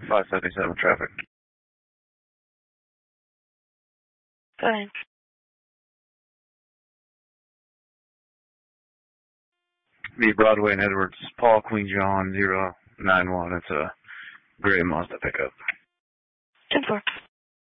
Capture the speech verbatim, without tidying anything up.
five seventy-seven traffic. Thanks. The Broadway and Edwards, Paul Queen John zero nine one. It's a gray Mazda pickup. ten four.